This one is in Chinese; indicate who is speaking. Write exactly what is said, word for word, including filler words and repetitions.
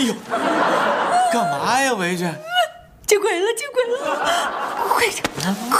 Speaker 1: 哎呦，干嘛呀，围着？
Speaker 2: 见鬼了，见鬼了！快点，快